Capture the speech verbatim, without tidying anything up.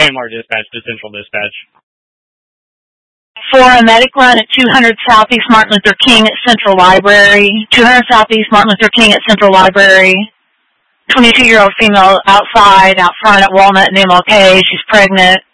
A M R Dispatch to Central Dispatch. For a medic run at two hundred Southeast Martin Luther King at Central Library. two hundred Southeast Martin Luther King at Central Library. twenty-two-year-old female outside, out front at Walnut and M L K. She's pregnant.